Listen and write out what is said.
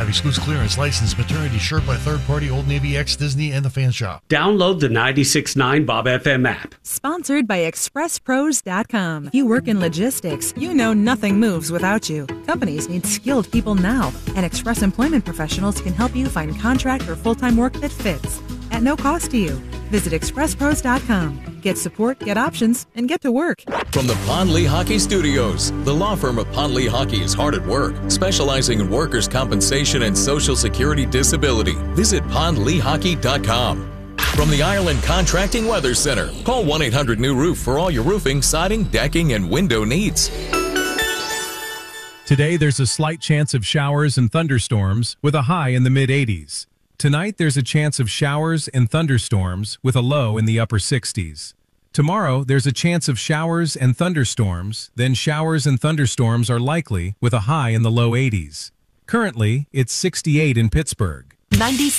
Exclusive clearance, licensed maternity shirt by third party Old Navy, X Disney, and the Fan Shop. Download the 96.9 Bob FM app. Sponsored by ExpressPros.com. If you work in logistics, you know nothing moves without you. Companies need skilled people now, and Express Employment Professionals can help you find contract or full-time work that fits at no cost to you. Visit ExpressPros.com. Get support, get options, and get to work. From the Pond Lee Hockey Studios, the law firm of Pond Lee Hockey is hard at work, specializing in workers' compensation and Social Security disability. Visit pondleehockey.com. From the Ireland Contracting Weather Center, call 1-800-NEW-ROOF for all your roofing, siding, decking, and window needs. Today, there's a slight chance of showers and thunderstorms with a high in the mid-80s. Tonight, there's a chance of showers and thunderstorms with a low in the upper 60s. Tomorrow, there's a chance of showers and thunderstorms, then showers and thunderstorms are likely with a high in the low 80s. Currently, it's 68 in Pittsburgh. 96.